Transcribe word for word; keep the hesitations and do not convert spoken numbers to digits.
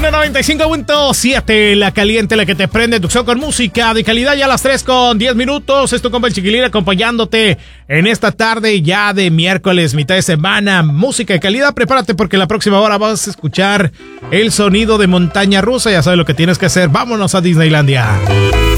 uno noventa y cinco punto siete, la caliente, la que te prende, tu show con música de calidad ya a las tres con diez minutos. Esto con el Chiquilín acompañándote en esta tarde ya de miércoles, mitad de semana. Música de calidad, prepárate porque la próxima hora vas a escuchar el sonido de montaña rusa. Ya sabes lo que tienes que hacer. Vámonos a Disneylandia.